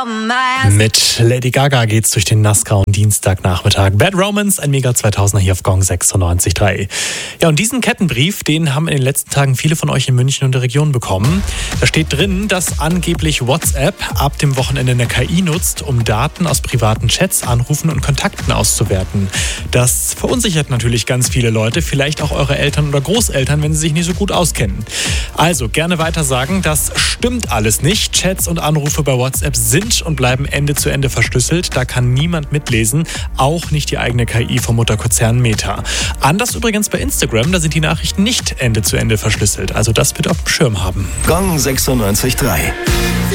Mit Lady Gaga geht's durch den nassgrauen Dienstagnachmittag. Bad Romance, ein Mega 2000er hier auf Gong 96.3. Ja, und diesen Kettenbrief, den haben in den letzten Tagen viele von euch in München und der Region bekommen. Da steht drin, dass angeblich WhatsApp ab dem Wochenende eine KI nutzt, um Daten aus privaten Chats, Anrufen und Kontakten auszuwerten. Das verunsichert natürlich ganz viele Leute, vielleicht auch eure Eltern oder Großeltern, wenn sie sich nicht so gut auskennen. Also gerne weiter sagen, das stimmt alles nicht. Chats und Anrufe bei WhatsApp sind und bleiben Ende zu Ende verschlüsselt. Da kann niemand mitlesen, auch nicht die eigene KI vom Mutterkonzern Meta. Anders übrigens bei Instagram, da sind die Nachrichten nicht Ende zu Ende verschlüsselt. Also das wird auf dem Schirm haben. Gong 96.3